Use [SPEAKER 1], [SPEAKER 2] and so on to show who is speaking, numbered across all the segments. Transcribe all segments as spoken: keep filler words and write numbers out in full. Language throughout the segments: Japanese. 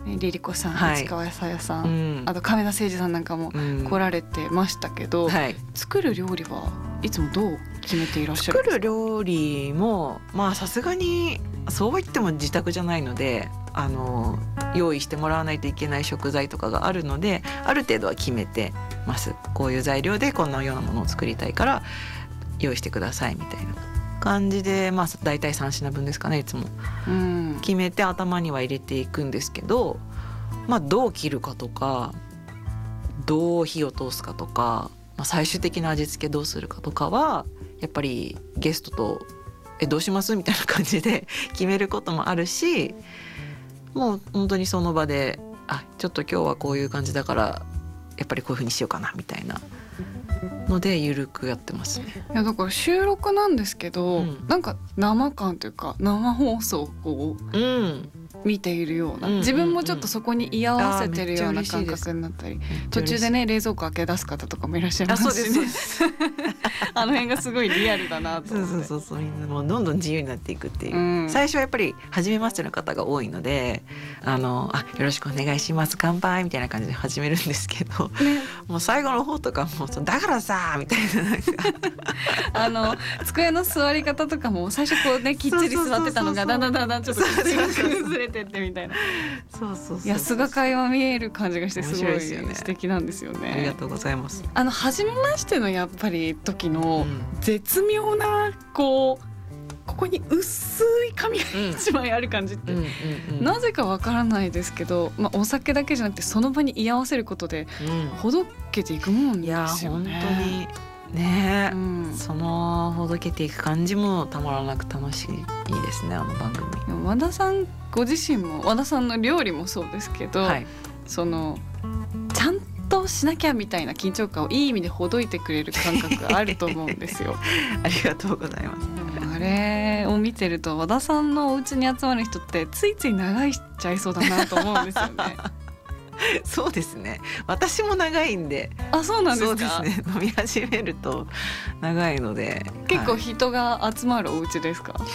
[SPEAKER 1] リリコさん、
[SPEAKER 2] はい、
[SPEAKER 1] 市川さやさん、
[SPEAKER 2] うん、
[SPEAKER 1] あと亀田誠司さんなんかも来られてましたけど、
[SPEAKER 2] うん、はい、
[SPEAKER 1] 作る料理はいつもどう決めていらっしゃるんですか？
[SPEAKER 2] 作る料理もまあさすがにそう言っても自宅じゃないので、あの用意してもらわないといけない食材とかがあるので、ある程度は決めてます。こういう材料でこんなようなものを作りたいから用意してくださいみたいな感じで、まあ大体さん品分ですかね、いつも、うん、決めて頭には入れていくんですけど、まあどう切るかとかどう火を通すかとか、まあ、最終的な味付けどうするかとかはやっぱりゲストとえどうしますみたいな感じで決めることもあるし、もう本当にその場であちょっと今日はこういう感じだからやっぱりこういう風にしようかなみたいなのでゆるくやってますね。
[SPEAKER 1] いやだから収録なんですけど、
[SPEAKER 2] うん、
[SPEAKER 1] なんか生感というか生放送を見ているような、うん、自分もちょっとそこに居合わせてるような感覚になったり、途中でね冷蔵庫開け出す方とかもいらっしゃいますしね。あの辺がすごいリアルだなと思って。
[SPEAKER 2] そうそうそう、みんなもうどんどん自由になっていくっていう、うん、最初はやっぱり初めましての方が多いので、あのあよろしくお願いします乾杯みたいな感じで始めるんですけど、ね、もう最後の方とかもだからさみたいな、なんか
[SPEAKER 1] あの机の座り方とかも最初こうねきっちり座ってたのがだんだんだんだんちょっと崩れてってみたいな、そうそうそう、安が会話見える感じがしてすごい素敵なんですよね。
[SPEAKER 2] ありがとうございます。
[SPEAKER 1] あの初めましてのやっぱり時の絶妙なこうここに薄い紙が一枚ある感じって、うんうんうんうん、なぜかわからないですけど、まあ、お酒だけじゃなくてその場に居合わせることでほどけていくもんですよね。
[SPEAKER 2] いや本当にね、うん、そのほどけていく感じもたまらなく楽しいですね、あの番組。
[SPEAKER 1] 和田さんご自身も和田さんの料理もそうですけど、はい、そのちゃんとしなきゃみたいな緊張感をいい意味でほどいてくれる感覚があると思うんですよ。
[SPEAKER 2] ありがとうございます。
[SPEAKER 1] あれを見てると和田さんのお家に集まる人ってついつい長いしちゃいそうだなと思うんですよね。
[SPEAKER 2] そうですね、私も長いんで。
[SPEAKER 1] あ、そうなんですか。
[SPEAKER 2] そうですね、飲み始めると長いので
[SPEAKER 1] 結構人が集まるお家ですか？はい、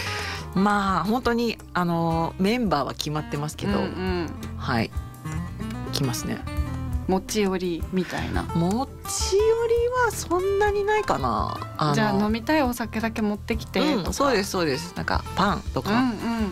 [SPEAKER 2] まあ本当にあのメンバーは決まってますけど、うんうん、はい来ますね。
[SPEAKER 1] 持ち寄りみたいな。
[SPEAKER 2] 持ち寄りはそんなにないかな。あ
[SPEAKER 1] じゃあ飲みたいお酒だけ持ってきてとか、
[SPEAKER 2] うん、そうですそうです。なんかパンとか、うん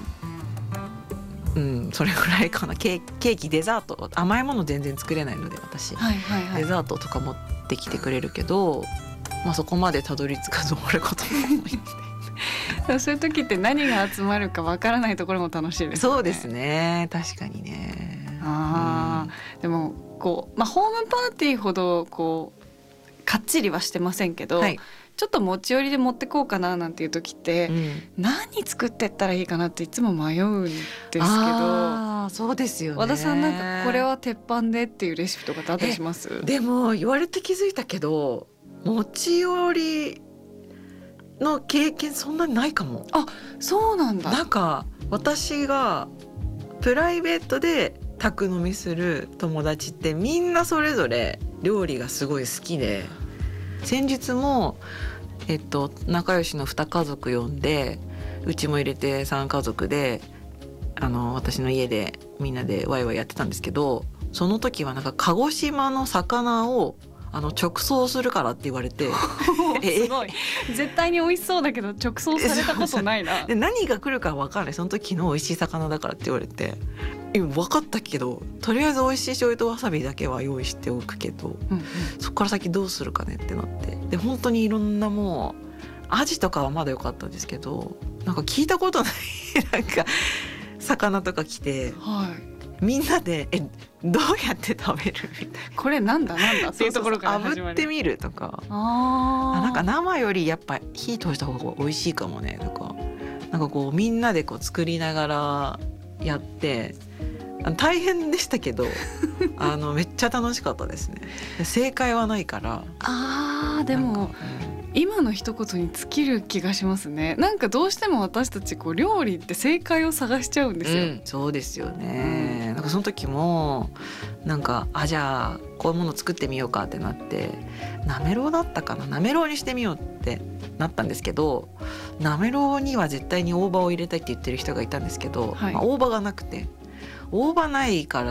[SPEAKER 2] うんうん、それぐらいかな。ケーキ、ケーキデザート、甘いもの全然作れないので私、はいはいはい、デザートとか持ってきてくれるけど、まあ、そこまでたどり着かず終わることも多いので
[SPEAKER 1] そういう時って何が集まるかわからないところも楽しいですね。
[SPEAKER 2] そうですね、確かにね。
[SPEAKER 1] あ、うん、でもこう、まあ、ホームパーティーほどこうかっちりはしてませんけど、はい、ちょっと持ち寄りで持ってこうかななんていう時って、うん、何作ってったらいいかなっていつも迷うんですけど。
[SPEAKER 2] あ、そうですよね。
[SPEAKER 1] 和田さんなんかこれは鉄板でっていうレシピとかってあったりします？
[SPEAKER 2] でも言われて気づいたけど持ち寄りの経験そんなにないかも。
[SPEAKER 1] あ、そうなんだ。
[SPEAKER 2] なんか私がプライベートで宅飲みする友達ってみんなそれぞれ料理がすごい好きで、先日も、えっと、仲良しのに家族呼んでうちも入れてさん家族であの私の家でみんなでワイワイやってたんですけど、その時はなんか鹿児島の魚をあの直送するからって言われて
[SPEAKER 1] すごい絶対に美味しそうだけど直送されたことないな。
[SPEAKER 2] で何が来るか分かんない、その時の美味しい魚だからって言われて、分かったけどとりあえず美味しい醤油とわさびだけは用意しておくけど、うんうん、そこから先どうするかねってなって、で本当にいろんなもうアジとかはまだ良かったんですけど、なんか聞いたことないなんか魚とか来て、はい、みんなでえどうやって食べるみたいな、
[SPEAKER 1] これなんだなんだっていうところから始まる。
[SPEAKER 2] 炙ってみるとか、ああなんか生よりやっぱ火通した方が美味しいかもねとか、なんかこうみんなでこう作りながらやって大変でしたけどあのめっちゃ楽しかったですね。正解はないから。
[SPEAKER 1] あーでも今の一言に尽きる気がしますね。なんかどうしても私たちこう料理って正解を探しちゃうんですよ、うん、
[SPEAKER 2] そうですよね、うん、なんかその時もなんかあじゃあこういうもの作ってみようかってなってなめろうだったかな、なめろうにしてみようってなったんですけど、なめろうには絶対に大葉を入れたいって言ってる人がいたんですけど、はい、まあ、大葉がなくて大葉ないから